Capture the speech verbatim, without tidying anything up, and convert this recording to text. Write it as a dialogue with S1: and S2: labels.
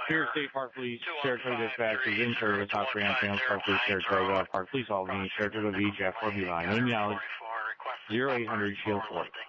S1: Here, State Park Police, Saratoga Dispatch is in service, Osprey on Sam Park Police, Saratoga, Park Police Albany, Saratoga V, Jeff, or Beeline. Name knowledge, zero eight hundred Shield four.